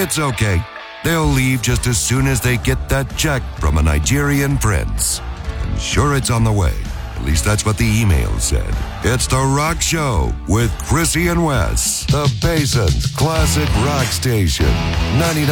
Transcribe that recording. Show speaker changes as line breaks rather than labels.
It's okay. They'll leave just as soon as they get that check from a Nigerian prince. And sure, it's on the way. At least that's what the email said. It's The Rock Show with Chrissy and Wes. The Basins Classic Rock Station. 99.